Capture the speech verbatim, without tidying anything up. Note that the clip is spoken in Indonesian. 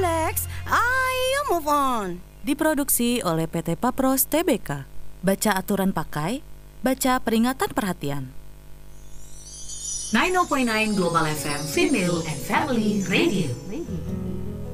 Flex, ayo move on. Diproduksi oleh P T Papros T B K. Baca aturan pakai, baca peringatan perhatian. sembilan puluh tiga koma sembilan Global F M Female and Family Radio.